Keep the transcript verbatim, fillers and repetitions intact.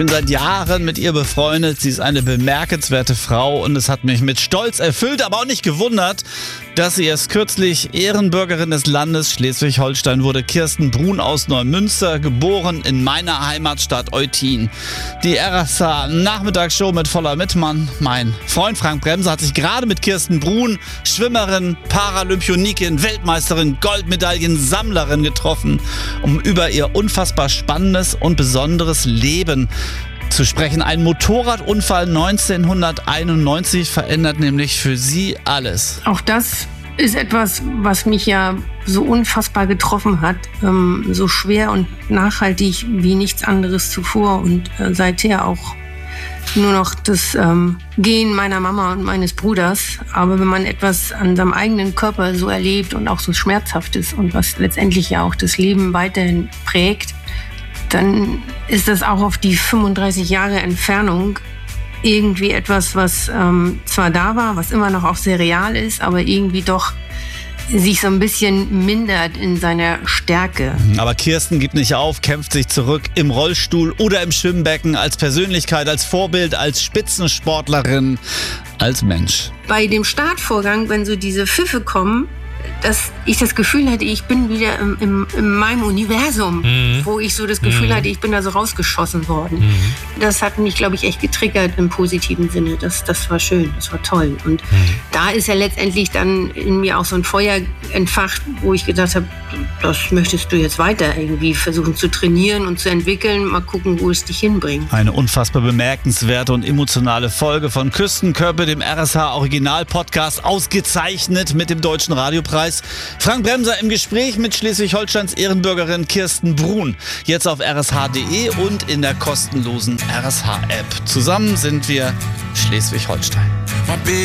bin seit Jahren mit ihr befreundet. Sie ist eine bemerkenswerte Frau und es hat mich mit Stolz erfüllt, aber auch nicht gewundert, dass sie erst kürzlich Ehrenbürgerin des Landes Schleswig-Holstein wurde. Kirsten Brun aus Neumünster, geboren in meiner Heimatstadt Eutin. Die R S H-Nachmittagsshow mit Voller Mittmann. Mein Freund Frank Bremser hat sich gerade mit Kirsten Brun, Schwimmerin, Paralympionikin, Weltmeisterin, Goldmedaillensammlerin getroffen, um über ihr unfassbar spannendes und besonderes Leben zu sprechen. Ein Motorradunfall neunzehnhunderteinundneunzig verändert nämlich für sie alles. Auch das ist etwas, was mich ja so unfassbar getroffen hat, ähm, so schwer und nachhaltig wie nichts anderes zuvor und äh, seither auch nur noch das ähm, Gehen meiner Mama und meines Bruders. Aber wenn man etwas an seinem eigenen Körper so erlebt und auch so schmerzhaft ist und was letztendlich ja auch das Leben weiterhin prägt, dann ist das auch auf die fünfunddreißig Jahre Entfernung irgendwie etwas, was ähm, zwar da war, was immer noch auch sehr real ist, aber irgendwie doch sich so ein bisschen mindert in seiner Stärke. Aber Kirsten gibt nicht auf, kämpft sich zurück im Rollstuhl oder im Schwimmbecken, als Persönlichkeit, als Vorbild, als Spitzensportlerin, als Mensch. Bei dem Startvorgang, wenn so diese Pfiffe kommen, dass ich das Gefühl hatte, ich bin wieder im, im, in meinem Universum, mhm. wo ich so das Gefühl mhm. hatte, ich bin da so rausgeschossen worden. Mhm. Das hat mich, glaube ich, echt getriggert im positiven Sinne. Das, das war schön, das war toll. Und mhm. da ist ja letztendlich dann in mir auch so ein Feuer entfacht, wo ich gedacht habe, das möchtest du jetzt weiter irgendwie versuchen zu trainieren und zu entwickeln. Mal gucken, wo es dich hinbringt. Eine unfassbar bemerkenswerte und emotionale Folge von Küstenkörper, dem R S H-Original-Podcast, ausgezeichnet mit dem Deutschen Radiopreis. Frank Bremser im Gespräch mit Schleswig-Holsteins Ehrenbürgerin Kirsten Brun. Jetzt auf r s h punkt d e und in der kostenlosen R S H-App. Zusammen sind wir Schleswig-Holstein.